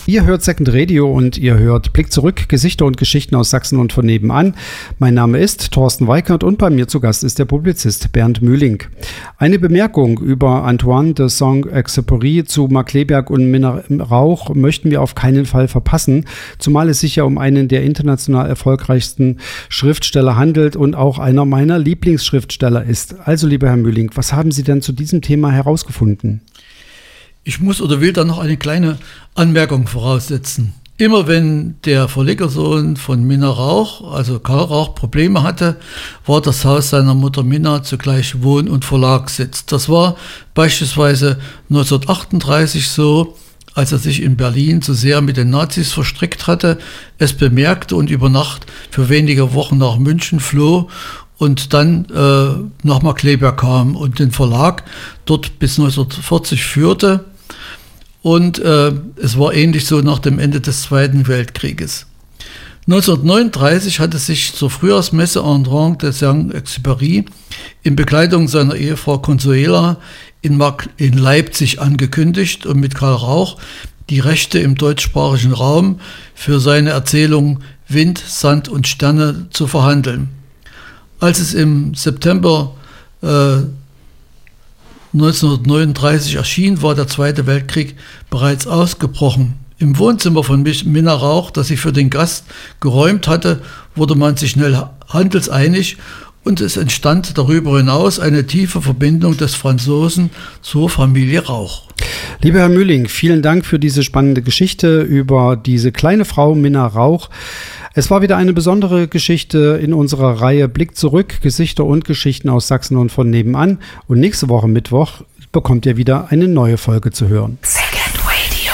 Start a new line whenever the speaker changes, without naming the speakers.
Ihr hört Second Radio und ihr hört Blick zurück, Gesichter und Geschichten aus Sachsen und von nebenan. Mein Name ist Thorsten Weikert und bei mir zu Gast ist der Publizist Bernd Mühling. Eine Bemerkung über Antoine de Saint-Exupéry zu Marc Kleberg und Minna Rauch möchten wir auf keinen Fall verpassen, zumal es sich ja um einen der international erfolgreichsten Schriftsteller handelt und auch einer meiner Lieblingsschriftsteller ist. Also, lieber Herr Mühling, was haben Sie denn zu diesem Thema herausgefunden?
Ich muss oder will da noch eine kleine Anmerkung voraussetzen. Immer wenn der Verlegersohn von Minna Rauch, also Karl Rauch, Probleme hatte, war das Haus seiner Mutter Minna zugleich Wohn- und Verlagssitz. Das war beispielsweise 1938 so, als er sich in Berlin zu sehr mit den Nazis verstrickt hatte, es bemerkte und über Nacht für wenige Wochen nach München floh und dann nach Marc Kleberg kam und den Verlag dort bis 1940 führte. Und es war ähnlich so nach dem Ende des Zweiten Weltkrieges. 1939 hatte sich zur Frühjahrsmesse Antoine de Saint-Exupéry in Begleitung seiner Ehefrau Consuela in Leipzig angekündigt und mit Karl Rauch die Rechte im deutschsprachigen Raum für seine Erzählung Wind, Sand und Sterne zu verhandeln. Als es im September 1939 erschien, war der Zweite Weltkrieg bereits ausgebrochen. Im Wohnzimmer von Minna Rauch, das sie für den Gast geräumt hatte, wurde man sich schnell handelseinig und es entstand darüber hinaus eine tiefe Verbindung des Franzosen zur Familie Rauch.
Lieber Herr Mühling, vielen Dank für diese spannende Geschichte über diese kleine Frau Minna Rauch. Es war wieder eine besondere Geschichte in unserer Reihe Blick zurück, Gesichter und Geschichten aus Sachsen und von nebenan. Und nächste Woche Mittwoch bekommt ihr wieder eine neue Folge zu hören.